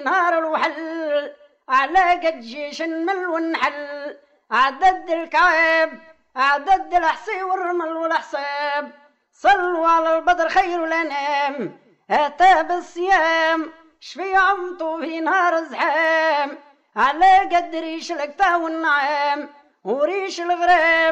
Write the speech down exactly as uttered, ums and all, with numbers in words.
نهار الوحل على قد جيش المل والنحل عدد الكعب عدد الحصي والرمل والحصاب صلوا على البدر خير الانام اتى بالصيام شفي عمطو في نهار زحام على قد ريش الكتا والنعام وريش الغراب